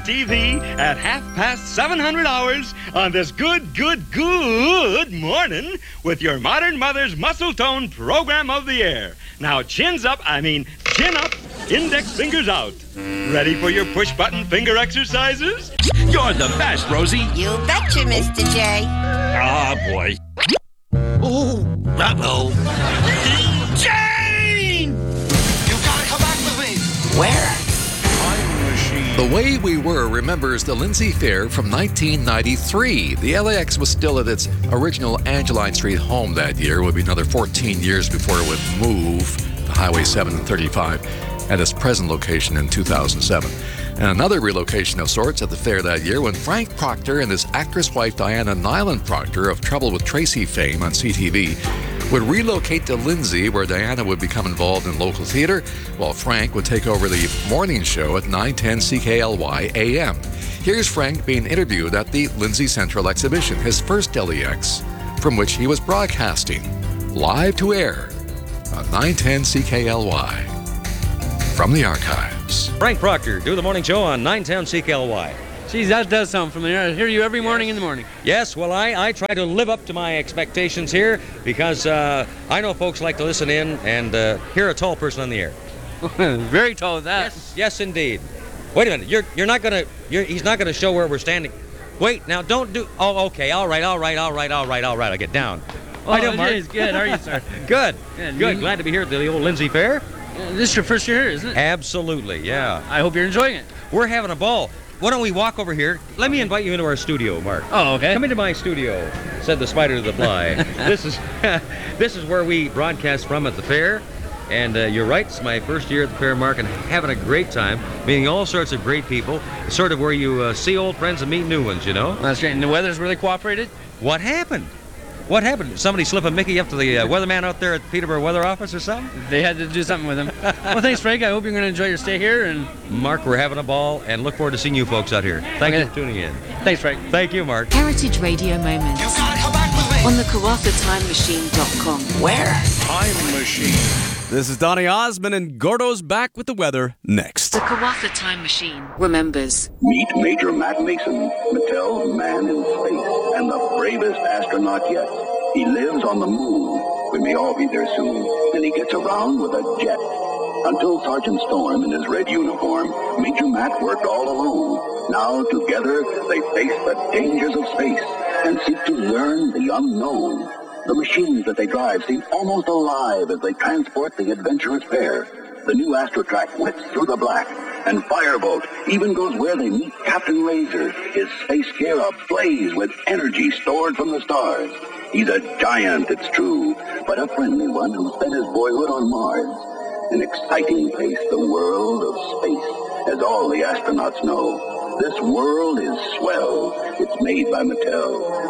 TV at 7:30 hours on this good morning with your modern mother's muscle tone program of the air. Now chin up, index fingers out. Ready for your push button finger exercises? You're the best, Rosie. You betcha, Mr. J. Ah, boy. Oh, uh-oh. Jane! You gotta come back with me. Where? The Way We Were remembers the Lindsay Fair from 1993. The LAX was still at its original Angeline Street home that year. It would be another 14 years before it would move to Highway 7 and 35 at its present location in 2007. And another relocation of sorts at the fair that year when Frank Proctor and his actress wife Diana Nyland Proctor of Trouble with Tracy fame on CTV would relocate to Lindsay, where Diana would become involved in local theater, while Frank would take over the morning show at 910 CKLY AM. Here's Frank being interviewed at the Lindsay Central Exhibition, his first LEX, from which he was broadcasting live to air on 910 CKLY. From the archives. Frank Proctor, do the morning show on 910 CKLY. Geez, that does sound familiar. I hear you every morning in the morning. Yes, well, I try to live up to my expectations here because I know folks like to listen in and hear a tall person on the air. Very tall with that. Yes, indeed. Wait a minute. You're not gonna. He's not gonna show where we're standing. Wait, now don't do. Oh, okay. All right. I'll get down. Oh, How you doing, Mark? Geez, good. How are you, sir? Good. Glad to be here at the old Lindsay Fair. This is your first year here, isn't it? Absolutely. Yeah. I hope you're enjoying it. We're having a ball. Why don't we walk over here? Let me invite you into our studio, Mark. Oh, okay. Come into my studio, said the spider to the fly. This is where we broadcast from at the fair. And you're right, it's my first year at the fair, Mark, and having a great time, meeting all sorts of great people. It's sort of where you see old friends and meet new ones, you know? That's great. And the weather's really cooperated? What happened? What happened? Did somebody slip a Mickey up to the weatherman out there at the Peterborough Weather Office or something? They had to do something with him. Well, thanks, Frank. I hope you're going to enjoy your stay here. And Mark, we're having a ball and look forward to seeing you folks out here. Thank you for tuning in. Thanks, Frank. Thank you, Mark. Heritage Radio Moments. You gotta come back with me. On the KarrathaTimeMachine.com. Where? Time Machine. This is Donny Osmond, and Gordo's back with the weather next. The Karatha Time Machine remembers. Meet Major Matt Mason, Mattel's man in space, and the bravest astronaut yet. He lives on the moon. We may all be there soon. And he gets around with a jet. Until Sergeant Storm in his red uniform, Major Matt worked all alone. Now together they face the dangers of space and seek to learn the unknown. The machines that they drive seem almost alive as they transport the adventurous pair. The new Astrotrack whips through the black, and Firebolt even goes where they meet Captain Razor, his space gear ablaze with energy stored from the stars. He's a giant, it's true, but a friendly one who spent his boyhood on Mars. An exciting place, the world of space, as all the astronauts know. This world is swell. It's made by Mattel.